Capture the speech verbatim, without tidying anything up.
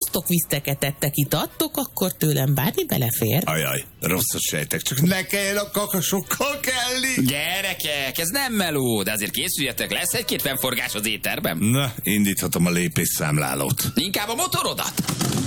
hoztok, viszteket, ettek, itattok, akkor tőlem bármi belefér. Ajaj, rosszat sejtek, csak ne kelljen a kakasokkal kelni. Gyerekek, ez nem meló, de azért készüljetek, lesz egy-két fennforgás az étterben. Na, indíthatom a lépésszámlálót. Inkább a motorodat.